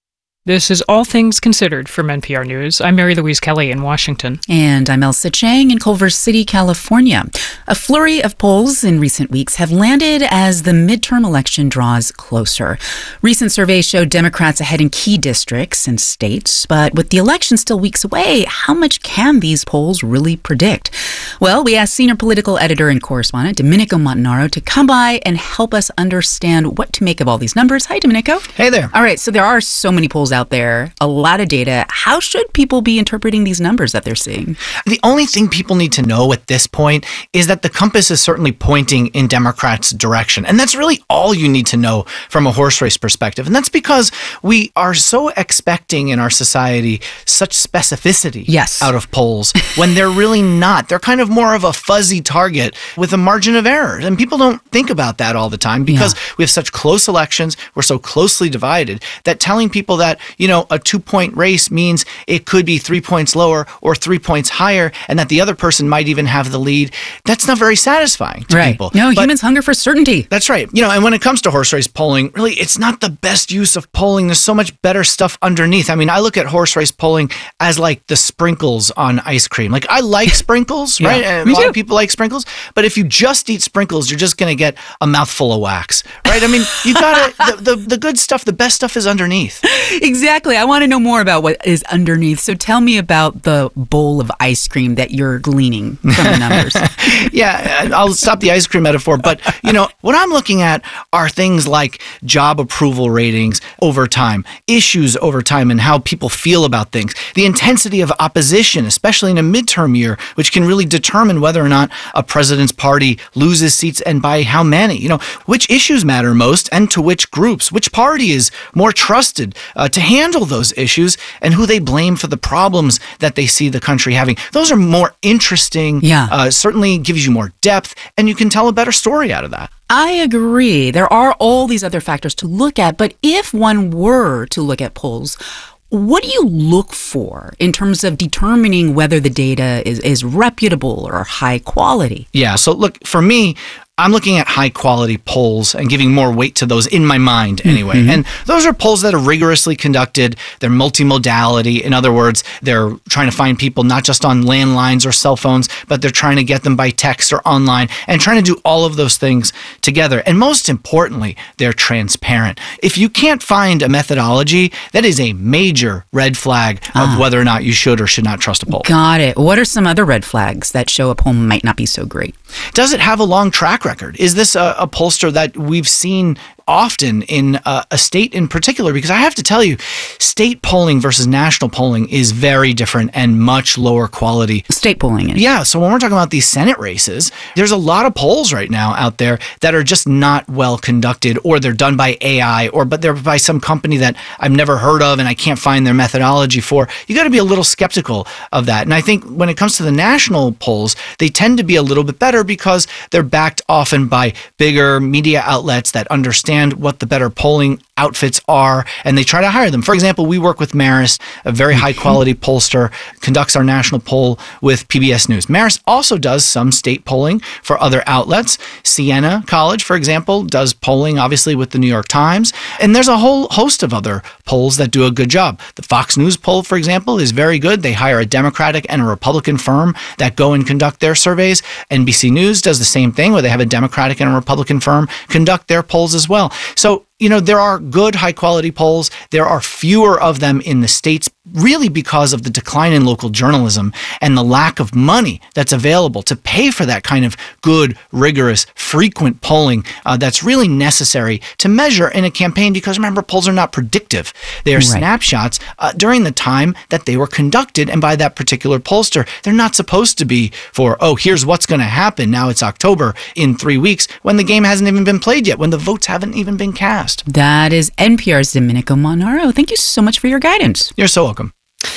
This is All Things Considered from N P R News. I'm Mary Louise Kelly in Washington. And I'm Elsa Chang in Culver City, California. A flurry of polls in recent weeks have landed as the midterm election draws closer. Recent surveys show Democrats ahead in key districts and states, but with the election still weeks away, how much can these polls really predict? Well, we asked senior political editor and correspondent Domenico Montanaro to come by and help us understand what to make of all these numbers. Hi, Domenico. Hey there. All right, so there are so many polls out there, a lot of data. How should people be interpreting these numbers that they're seeing? The only thing people need to know at this point is that the compass is certainly pointing in Democrats' direction. And that's really all you need to know from a horse race perspective. And that's because we are so expecting in our society such specificity yes. out of polls when they're really not. They're kind of more of a fuzzy target with a margin of error. And people don't think about that all the time because yeah. we have such close elections. We're so closely divided that telling people that, you know, a two-point race means it could be three points lower or three points higher and that the other person might even have the lead, that's not very satisfying to right. people. No, but humans hunger for certainty. That's right. You know, and when it comes to horse race polling, really, it's not the best use of polling. There's so much better stuff underneath. I mean, I look at horse race polling as like the sprinkles on ice cream. Like, I like sprinkles, yeah, right? And a lot too. of people like sprinkles. But if you just eat sprinkles, you're just going to get a mouthful of wax, right? I mean, you got to, the, the, the good stuff, the best stuff is underneath. Exactly. I want to know more about what is underneath. So tell me about the bowl of ice cream that you're gleaning from the numbers. Yeah, I'll stop the ice cream metaphor. But, you know, what I'm looking at are things like job approval ratings over time, issues over time, and how people feel about things, the intensity of opposition, especially in a midterm year, which can really determine whether or not a president's party loses seats and by how many. You know, which issues matter most and to which groups, which party is more trusted uh, to handle those issues, and who they blame for the problems that they see the country having. Those are more interesting, yeah. uh, certainly gives you more depth, and you can tell a better story out of that. I agree. There are all these other factors to look at, but if one were to look at polls, what do you look for in terms of determining whether the data is, is reputable or high quality? Yeah, so look, for me, I'm looking at high quality polls and giving more weight to those in my mind anyway. Mm-hmm. And those are polls that are rigorously conducted. They're multimodality. In other words, they're trying to find people not just on landlines or cell phones, but they're trying to get them by text or online and trying to do all of those things together. And most importantly, they're transparent. If you can't find a methodology, that is a major red flag of ah. whether or not you should or should not trust a poll. Got it. What are some other red flags that show a poll might not be so great? Does it have a long track record? Is this a, a pollster that we've seen often in uh, a state in particular? Because I have to tell you, state polling versus national polling is very different and much lower quality. State polling is. Yeah. So when we're talking about these Senate races, there's a lot of polls right now out there that are just not well conducted, or they're done by A I, or but they're by some company that I've never heard of and I can't find their methodology for. You got to be a little skeptical of that. And I think when it comes to the national polls, they tend to be a little bit better because they're backed often by bigger media outlets that understand what the better polling outfits are, and they try to hire them. For example, we work with Marist, a very high-quality pollster, conducts our national poll with P B S News. Marist also does some state polling for other outlets. Siena College, for example, does polling, obviously, with the New York Times, and there's a whole host of other polls that do a good job. The Fox News poll, for example, is very good. They hire a Democratic and a Republican firm that go and conduct their surveys. N B C News does the same thing, where they have a Democratic and a Republican firm conduct their polls as well. So, you know, there are good high-quality polls. There are fewer of them in the states, really because of the decline in local journalism and the lack of money that's available to pay for that kind of good, rigorous, frequent polling uh, that's really necessary to measure in a campaign. Because remember, polls are not predictive. They are right. snapshots uh, during the time that they were conducted and by that particular pollster. They're not supposed to be for, oh, here's what's going to happen. Now it's October in three weeks when the game hasn't even been played yet, when the votes haven't even been cast. That is N P R's Domenico Montanaro. Thank you so much for your guidance. You're so welcome.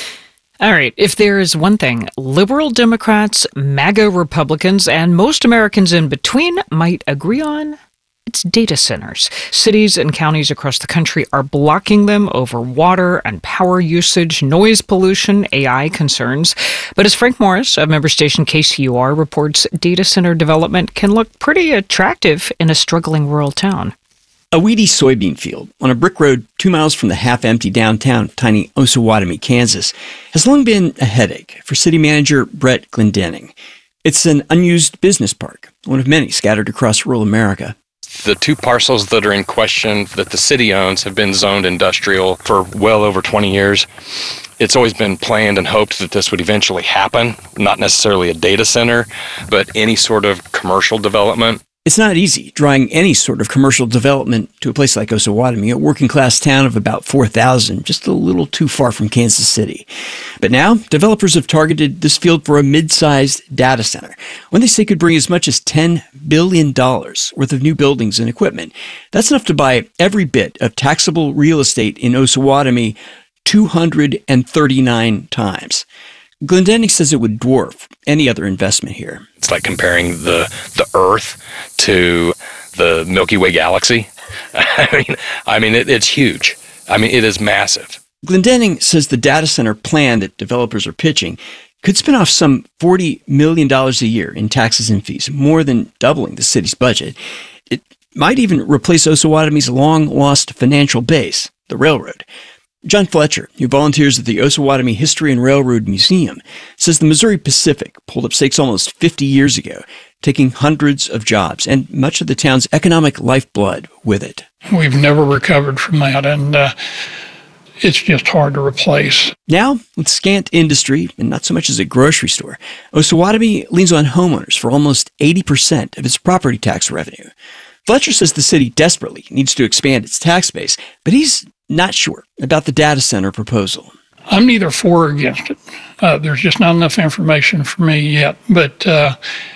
All right. If there is one thing liberal Democrats, MAGA Republicans, and most Americans in between might agree on, it's data centers. Cities and counties across the country are blocking them over water and power usage, noise pollution, A I concerns. But as Frank Morris of member station K C U R reports, data center development can look pretty attractive in a struggling rural town. A weedy soybean field on a brick road two miles from the half-empty downtown of tiny Osawatomie, Kansas, has long been a headache for city manager Brett Glendening. It's an unused business park, one of many scattered across rural America. The two parcels that are in question that the city owns have been zoned industrial for well over twenty years. It's always been planned and hoped that this would eventually happen, not necessarily a data center, but any sort of commercial development. It's not easy drawing any sort of commercial development to a place like Osawatomie, a working-class town of about four thousand, just a little too far from Kansas City. But now, developers have targeted this field for a mid-sized data center, one they say could bring as much as ten billion dollars worth of new buildings and equipment. That's enough to buy every bit of taxable real estate in Osawatomie two hundred thirty-nine times. Glendening says it would dwarf any other investment here. It's like comparing the the Earth to the Milky Way galaxy. I mean, I mean, it, it's huge. I mean, it is massive. Glendening says the data center plan that developers are pitching could spin off some forty million dollars a year in taxes and fees, more than doubling the city's budget. It might even replace Osawatomie's long-lost financial base, the railroad. John Fletcher, who volunteers at the Osawatomie History and Railroad Museum, says the Missouri Pacific pulled up stakes almost fifty years ago, taking hundreds of jobs and much of the town's economic lifeblood with it. We've never recovered from that, and uh, it's just hard to replace. Now, with scant industry and not so much as a grocery store, Osawatomie leans on homeowners for almost eighty percent of its property tax revenue. Fletcher says the city desperately needs to expand its tax base, but he's not sure about the data center proposal. I'm neither for or against it. Uh, there's just not enough information for me yet. But uh,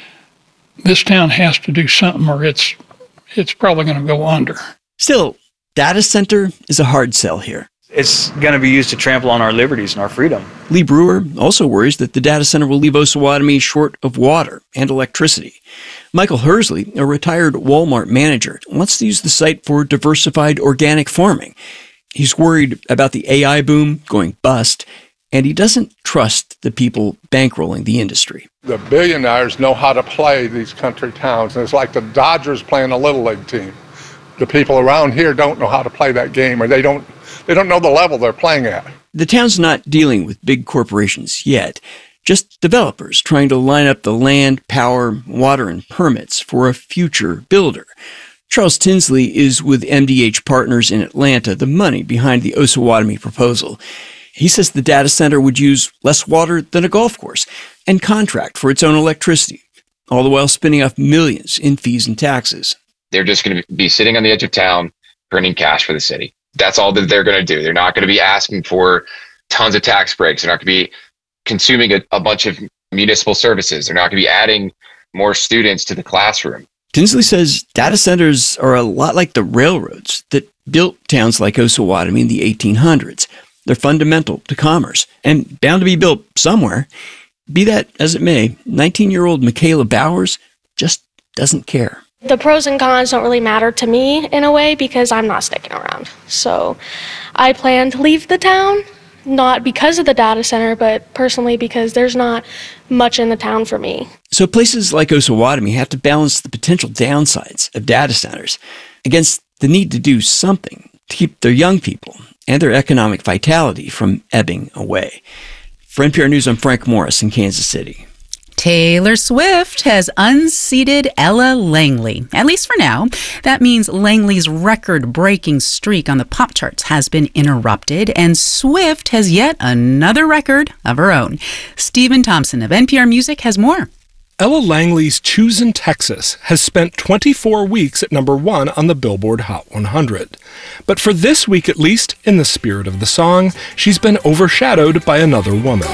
this town has to do something or it's it's probably going to go under. Still, data center is a hard sell here. It's going to be used to trample on our liberties and our freedom. Lee Brewer also worries that the data center will leave Osawatomie short of water and electricity. Michael Hersley, a retired Walmart manager, wants to use the site for diversified organic farming. He's worried about the A I boom going bust, and he doesn't trust the people bankrolling the industry. The billionaires know how to play these country towns, and it's like the Dodgers playing a little league team. The people around here don't know how to play that game, or they don't they don't know the level they're playing at. The town's not dealing with big corporations yet, just developers trying to line up the land, power, water, and permits for a future builder. Charles Tinsley is with M D H Partners in Atlanta, the money behind the Osawatomie proposal. He says the data center would use less water than a golf course and contract for its own electricity, all the while spinning off millions in fees and taxes. They're just going to be sitting on the edge of town, printing cash for the city. That's all that they're going to do. They're not going to be asking for tons of tax breaks. They're not going to be consuming a, a bunch of municipal services. They're not going to be adding more students to the classroom. Tinsley says data centers are a lot like the railroads that built towns like Osawatomie in the eighteen hundreds. They're fundamental to commerce and bound to be built somewhere. Be that as it may, nineteen-year-old Michaela Bowers just doesn't care. The pros and cons don't really matter to me in a way because I'm not sticking around. So I plan to leave the town, not because of the data center, but personally because there's not much in the town for me. So places like Osawatomie have to balance the potential downsides of data centers against the need to do something to keep their young people and their economic vitality from ebbing away. For N P R News, I'm Frank Morris in Kansas City. Taylor Swift has unseated Ella Langley, at least for now. That means Langley's record-breaking streak on the pop charts has been interrupted, and Swift has yet another record of her own. Stephen Thompson of N P R Music has more. Ella Langley's Choosin' Texas has spent twenty-four weeks at number one on the Billboard Hot one hundred. But for this week at least, in the spirit of the song, she's been overshadowed by another woman.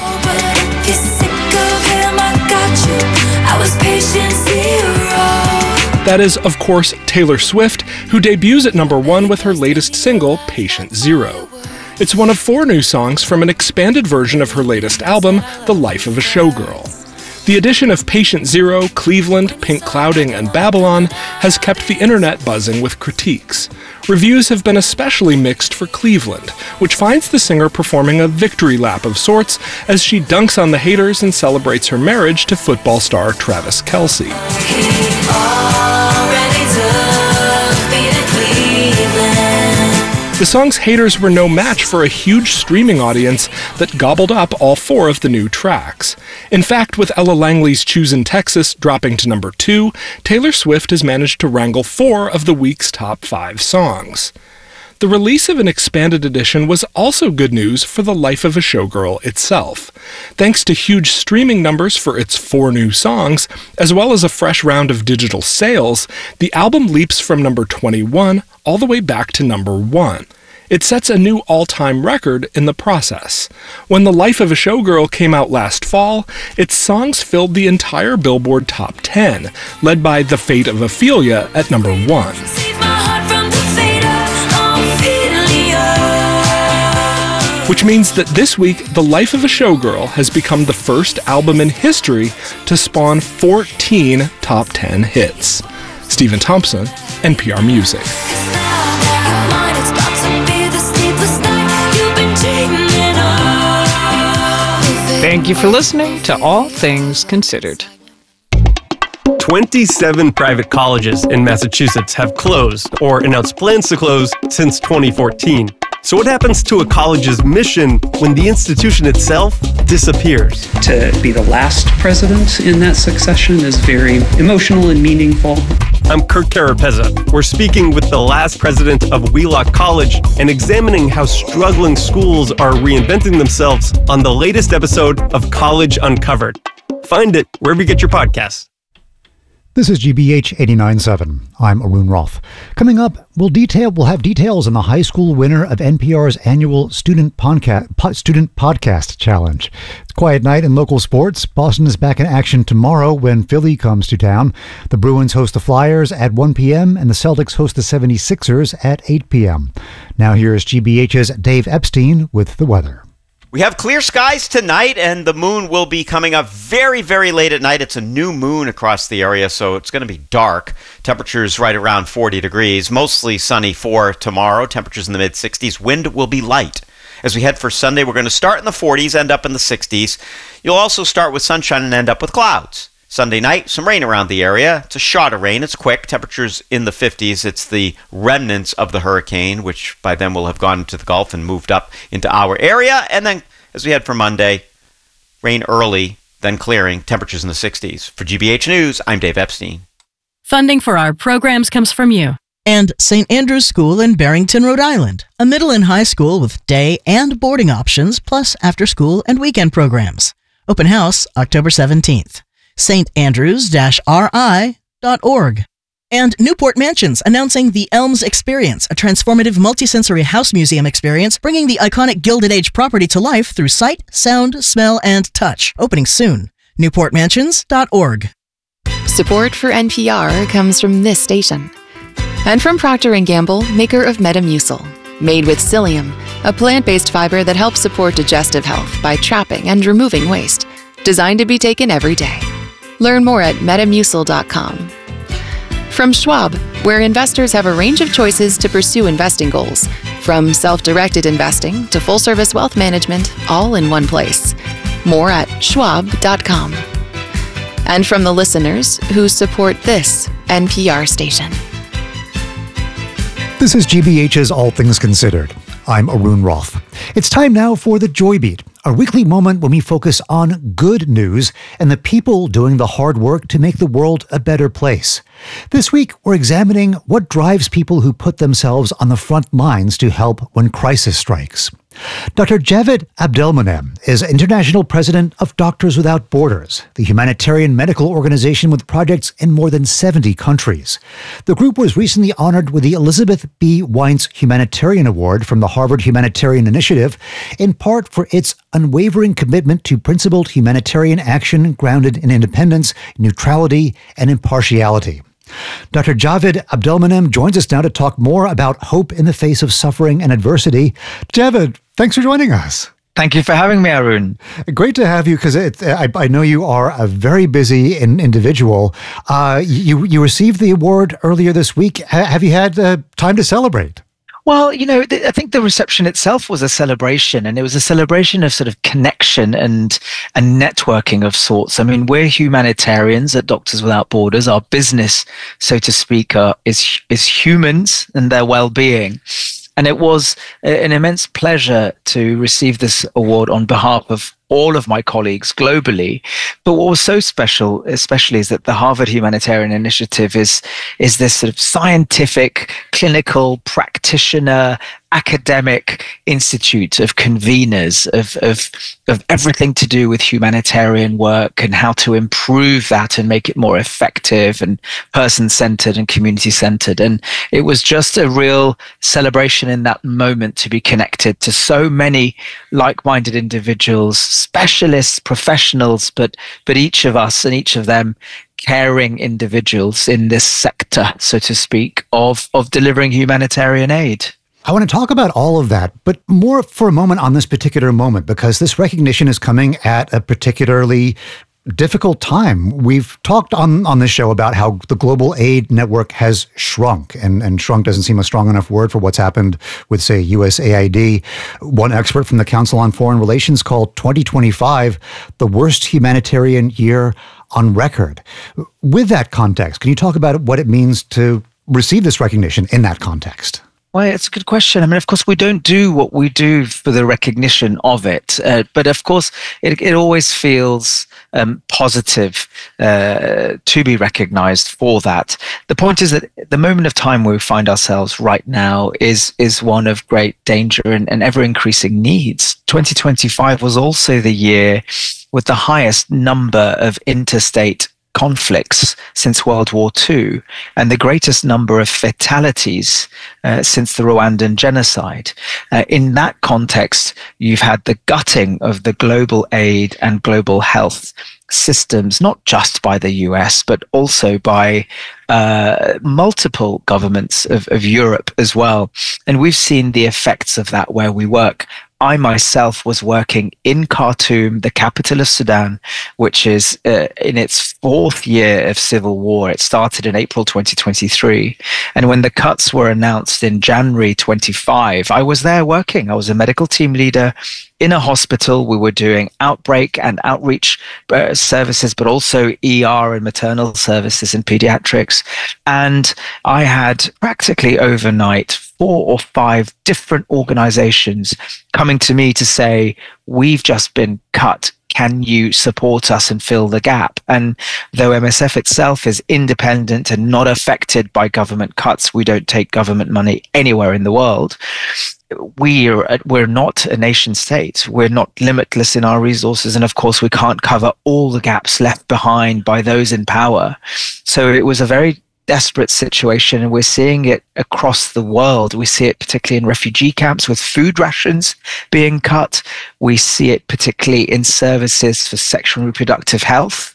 That is, of course, Taylor Swift, who debuts at number one with her latest single, Patient Zero. It's one of four new songs from an expanded version of her latest album, The Life of a Showgirl. The addition of Patient Zero, Cleveland, Pink Clouding, and Babylon has kept the internet buzzing with critiques. Reviews have been especially mixed for Cleveland, which finds the singer performing a victory lap of sorts as she dunks on the haters and celebrates her marriage to football star Travis Kelce. The song's haters were no match for a huge streaming audience that gobbled up all four of the new tracks. In fact, with Ella Langley's Choosin' Texas dropping to number two, Taylor Swift has managed to wrangle four of the week's top five songs. The release of an expanded edition was also good news for the Life of a Showgirl itself. Thanks to huge streaming numbers for its four new songs, as well as a fresh round of digital sales, the album leaps from number twenty-one all the way back to number one. It sets a new all-time record in the process. When The Life of a Showgirl came out last fall, its songs filled the entire Billboard Top ten, led by The Fate of Ophelia at number one. Which means that this week, The Life of a Showgirl has become the first album in history to spawn fourteen top ten hits. Stephen Thompson, N P R Music. Thank you for listening to All Things Considered. twenty-seven private colleges in Massachusetts have closed or announced plans to close since twenty fourteen. So what happens to a college's mission when the institution itself disappears? To be the last president in that succession is very emotional and meaningful. I'm Kirk Carapezza. We're speaking with the last president of Wheelock College and examining how struggling schools are reinventing themselves on the latest episode of College Uncovered. Find it wherever you get your podcasts. This is G B H eighty-nine point seven. I'm Arun Roth. Coming up, we'll detail we'll have details on the high school winner of N P R's annual Student Podcast, po- Student Podcast Challenge. It's a quiet night in local sports. Boston is back in action tomorrow when Philly comes to town. The Bruins host the Flyers at one p.m. and the Celtics host the seventy-sixers at eight p.m. Now here's G B H's Dave Epstein with the weather. We have clear skies tonight, and the moon will be coming up very, very late at night. It's a new moon across the area, so it's going to be dark. Temperatures right around forty degrees. Mostly sunny for tomorrow. Temperatures in the mid-sixties. Wind will be light. As we head for Sunday, we're going to start in the forties, end up in the sixties. You'll also start with sunshine and end up with clouds. Sunday night, some rain around the area. It's a shot of rain. It's quick. Temperatures in the fifties. It's the remnants of the hurricane, which by then will have gone into the Gulf and moved up into our area. And then as we head for Monday, rain early, then clearing. Temperatures in the sixties. For G B H News, I'm Dave Epstein. Funding for our programs comes from you. And Saint Andrew's School in Barrington, Rhode Island, a middle and high school with day and boarding options, plus after-school and weekend programs. Open house October seventeenth. st andrews dash r i dot org. And Newport Mansions announcing the Elms Experience, a transformative multisensory house museum experience bringing the iconic Gilded Age property to life through sight, sound, smell, and touch. Opening soon. newport mansions dot org. Support for N P R comes from this station. And from Procter and Gamble, maker of Metamucil. Made with psyllium, a plant-based fiber that helps support digestive health by trapping and removing waste. Designed to be taken every day. Learn more at metamucil dot com. From Schwab, where investors have a range of choices to pursue investing goals, from self-directed investing to full-service wealth management, all in one place. More at schwab dot com. And from the listeners who support this N P R station. This is G B H's All Things Considered. I'm Arun Roth. It's time now for the Joy Beat, a weekly moment when we focus on good news and the people doing the hard work to make the world a better place. This week, we're examining what drives people who put themselves on the front lines to help when crisis strikes. Doctor Javed Abdelmonem is International President of Doctors Without Borders, the humanitarian medical organization with projects in more than seventy countries. The group was recently honored with the Elizabeth B. Weintz Humanitarian Award from the Harvard Humanitarian Initiative, in part for its unwavering commitment to principled humanitarian action grounded in independence, neutrality, and impartiality. Doctor Javed Abdelmonem joins us now to talk more about hope in the face of suffering and adversity. Javed, thanks for joining us. Thank you for having me, Arun. Great to have you, because I, I know you are a very busy in, individual. Uh, you, you received the award earlier this week. Ha, have you had uh, time to celebrate? Well, you know, th- I think the reception itself was a celebration, and it was a celebration of sort of connection and and networking of sorts. I mean, we're humanitarians at Doctors Without Borders. Our business, so to speak, uh, is is humans and their well-being. And it was an immense pleasure to receive this award on behalf of all of my colleagues globally. But what was so special, especially, is that the Harvard Humanitarian Initiative is, is this sort of scientific, clinical, practitioner, academic institute of conveners of, of, of everything to do with humanitarian work and how to improve that and make it more effective and person-centered and community-centered. And it was just a real celebration in that moment to be connected to so many like-minded individuals, specialists, professionals, but but each of us and each of them caring individuals in this sector, so to speak, of of delivering humanitarian aid. I want to talk about all of that, but more for a moment on this particular moment, because this recognition is coming at a particularly difficult time. We've talked on, on this show about how the global aid network has shrunk, and, and shrunk doesn't seem a strong enough word for what's happened with, say, U S A I D. One expert from the Council on Foreign Relations called twenty twenty-five the worst humanitarian year on record. With that context, can you talk about what it means to receive this recognition in that context? Well, it's a good question. I mean, of course, we don't do what we do for the recognition of it. Uh, but of course, it, it always feels um, positive uh, to be recognized for that. The point is that the moment of time where we find ourselves right now is is one of great danger and, and ever-increasing needs. twenty twenty-five was also the year with the highest number of interstate conflicts since World War Two, and the greatest number of fatalities uh, since the Rwandan genocide. Uh, in that context, you've had the gutting of the global aid and global health systems, not just by the U S, but also by uh, multiple governments of, of Europe as well. And we've seen the effects of that where we work. I myself was working in Khartoum, the capital of Sudan, which is uh, in its fourth year of civil war. It started in April twenty twenty-three. And when the cuts were announced in January twenty-five, I was there working. I was a medical team leader in a hospital. We were doing outbreak and outreach uh, services, but also E R and maternal services and pediatrics. And I had practically overnight four or five different organizations coming to me to say, we've just been cut. Can you support us and fill the gap? And though M S F itself is independent and not affected by government cuts, we don't take government money anywhere in the world. We are, we're not a nation state. We're not limitless in our resources. And of course, we can't cover all the gaps left behind by those in power. So it was a very desperate situation, and we're seeing it across the world. We see it particularly in refugee camps with food rations being cut. We see it particularly in services for sexual and reproductive health.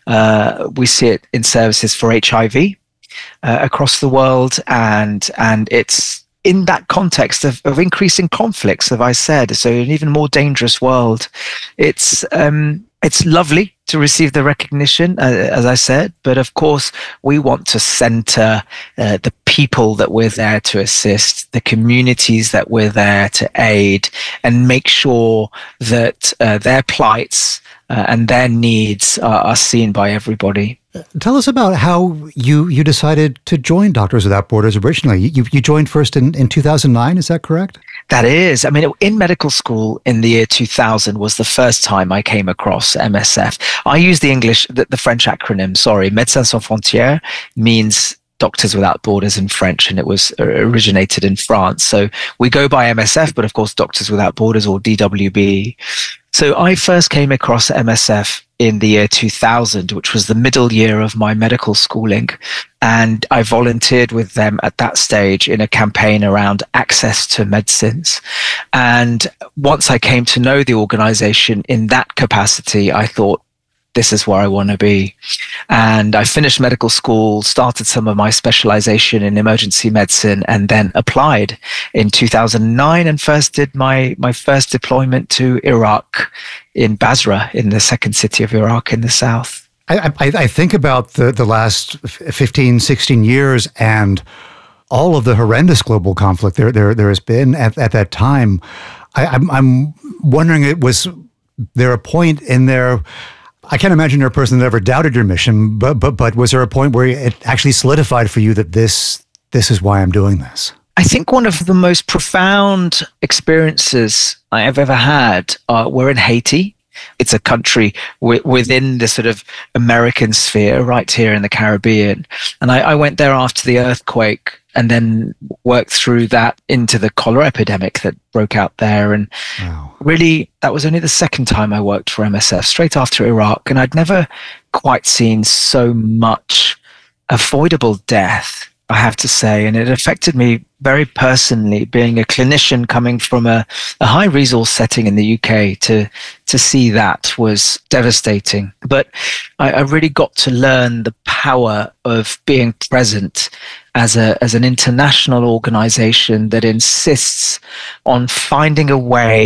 Uh, we see it in services for H I V uh, across the world, and and it's in that context of, of increasing conflicts, as I said, so an even more dangerous world. It's um, it's lovely to receive the recognition, uh, as I said, but of course we want to center uh, the people that we're there to assist, the communities that we're there to aid, and make sure that uh, their plights uh, and their needs are, are seen by everybody. Tell us about how you, you decided to join Doctors Without Borders originally. You, you joined first in, in two thousand nine, is that correct? That is. I mean, in medical school in the year two thousand was the first time I came across M S F. I use the English, the, the French acronym, sorry. Médecins Sans Frontières means Doctors Without Borders in French, and it was originated in France. So we go by M S F, but of course Doctors Without Borders, or D W B. So I first came across M S F in the year two thousand, which was the middle year of my medical schooling. And I volunteered with them at that stage in a campaign around access to medicines. And once I came to know the organization in that capacity, I thought, this is where I want to be. And I finished medical school, started some of my specialization in emergency medicine, and then applied in two thousand nine and first did my, my first deployment to Iraq in Basra, in the second city of Iraq in the south. I, I, I think about the, the last fifteen, sixteen years and all of the horrendous global conflict there there, there has been at, at that time. I, I'm, I'm wondering, it was there a point in there, I can't imagine you're a person that ever doubted your mission, but but but was there a point where it actually solidified for you that this this is why I'm doing this? I think one of the most profound experiences I have ever had uh, were in Haiti. It's a country w- within the sort of American sphere right here in the Caribbean. And I, I went there after the earthquake and then worked through that into the cholera epidemic that broke out there. And wow. really, that was only the second time I worked for M S F, straight after Iraq. And I'd never quite seen so much avoidable death, I have to say. And it affected me very personally, being a clinician coming from a, a high resource setting in the U K. To to see that was devastating. But I, I really got to learn the power of being present as a as an international organization that insists on finding a way